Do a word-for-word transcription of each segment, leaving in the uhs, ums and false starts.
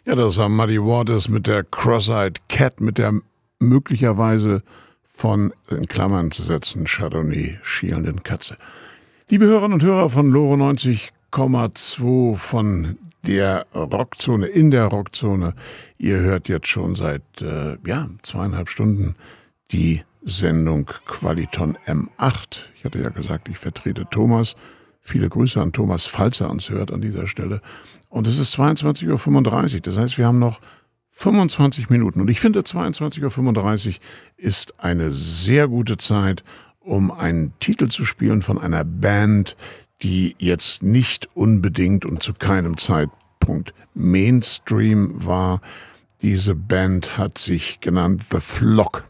Ja, das war Muddy Waters mit der Cross-Eyed Cat, mit der möglicherweise von, in Klammern zu setzen, Chardonnay schielenden Katze. Liebe Hörerinnen und Hörer von Lore neunzig Komma zwei von der Rockzone, in der Rockzone. Ihr hört jetzt schon seit äh, ja, zweieinhalb Stunden die Sendung Qualiton M acht. Ich hatte ja gesagt, ich vertrete Thomas. Viele Grüße an Thomas, falls er uns hört an dieser Stelle. Und es ist zweiundzwanzig Uhr fünfunddreißig. Das heißt, wir haben noch fünfundzwanzig Minuten. Und ich finde, zweiundzwanzig Uhr fünfunddreißig ist eine sehr gute Zeit, um einen Titel zu spielen von einer Band, die jetzt nicht unbedingt und zu keinem Zeitpunkt Mainstream war. Diese Band hat sich genannt The Flock.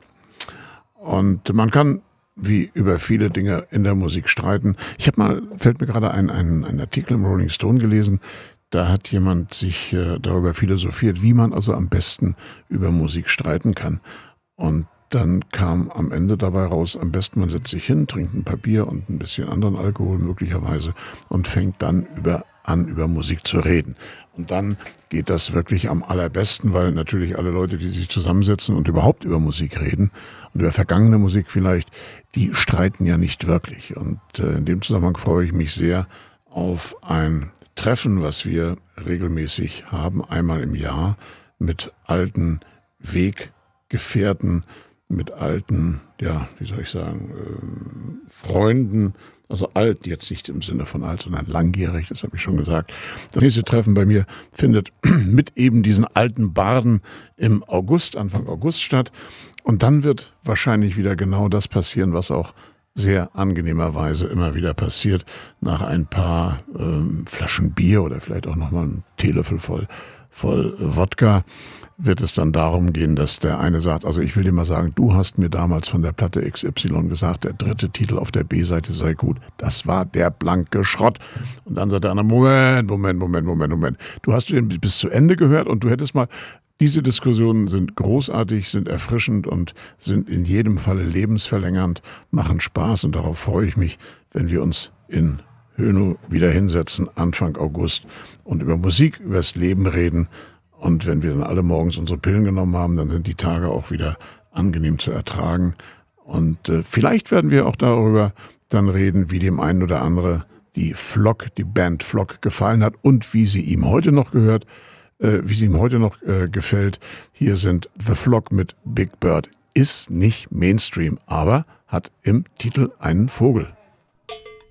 Und man kann wie über viele Dinge in der Musik streiten. Ich habe mal, fällt mir gerade ein, ein, ein Artikel im Rolling Stone gelesen, da hat jemand sich äh, darüber philosophiert, wie man also am besten über Musik streiten kann. Und dann kam am Ende dabei raus, am besten man setzt sich hin, trinkt ein paar Bier und ein bisschen anderen Alkohol möglicherweise und fängt dann über an, über Musik zu reden. Und dann geht das wirklich am allerbesten, weil natürlich alle Leute, die sich zusammensetzen und überhaupt über Musik reden und über vergangene Musik vielleicht, die streiten ja nicht wirklich. Und äh, in dem Zusammenhang freue ich mich sehr auf ein Treffen, was wir regelmäßig haben, einmal im Jahr mit alten Weggefährten, mit alten, ja, wie soll ich sagen, äh, Freunden, also alt, jetzt nicht im Sinne von alt, sondern langjährig, das habe ich schon gesagt. Das nächste Treffen bei mir findet mit eben diesen alten Barden im August, Anfang August statt. Und dann wird wahrscheinlich wieder genau das passieren, was auch sehr angenehmerweise immer wieder passiert. Nach ein paar ähm, Flaschen Bier oder vielleicht auch nochmal einen Teelöffel voll, voll Wodka wird es dann darum gehen, dass der eine sagt, also ich will dir mal sagen, du hast mir damals von der Platte X Y gesagt, der dritte Titel auf der B-Seite sei gut. Das war der blanke Schrott. Und dann sagt der andere, Moment, Moment, Moment, Moment, Moment. Du hast den bis zu Ende gehört und du hättest mal, diese Diskussionen sind großartig, sind erfrischend und sind in jedem Falle lebensverlängernd, machen Spaß und darauf freue ich mich, wenn wir uns in Hönow wieder hinsetzen, Anfang August und über Musik, über das Leben reden. Und wenn wir dann alle morgens unsere Pillen genommen haben, dann sind die Tage auch wieder angenehm zu ertragen. Und äh, vielleicht werden wir auch darüber dann reden, wie dem einen oder andere die Flock, die Band Flock gefallen hat und wie sie ihm heute noch gehört, äh, wie sie ihm heute noch äh, gefällt. Hier sind The Flock mit Big Bird. Ist nicht Mainstream, aber hat im Titel einen Vogel.